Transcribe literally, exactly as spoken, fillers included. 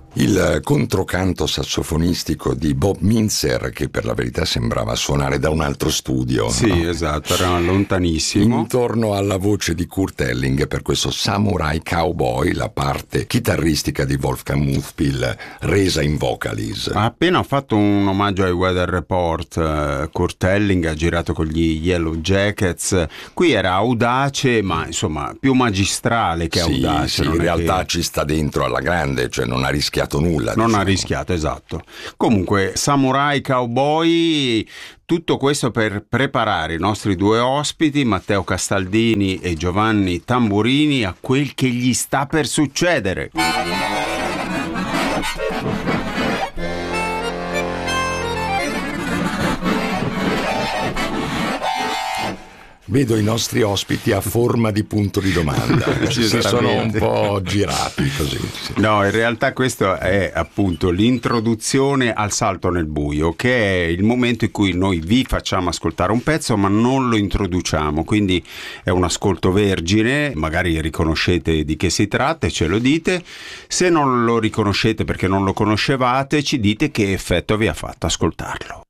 Il controcanto sassofonistico di Bob Mintzer, che per la verità sembrava suonare da un altro studio. Sì, no? esatto, era lontanissimo. Intorno alla voce di Kurt Elling per questo Samurai Cowboy, la parte chitarristica di Wolfgang Muthpil resa in vocalise. Ha appena fatto un omaggio ai Weather Report. Kurt Elling ha girato con gli Yellow Jackets. Qui era audace, ma insomma più magistrale che sì, audace. Sì, in realtà che... ci sta dentro alla grande, cioè non ha rischiato nulla. Non diciamo. ha rischiato, esatto. Comunque, Samurai Cowboy, tutto questo per preparare i nostri due ospiti, Matteo Castaldini e Giovanni Tamburini, a quel che gli sta per succedere. Vedo i nostri ospiti a forma di punto di domanda, si sono un po' girati così. Sì. No, in realtà questo è appunto l'introduzione al salto nel buio, che è il momento in cui noi vi facciamo ascoltare un pezzo ma non lo introduciamo, quindi è un ascolto vergine, magari riconoscete di che si tratta e ce lo dite. Se non lo riconoscete perché non lo conoscevate, ci dite che effetto vi ha fatto ascoltarlo.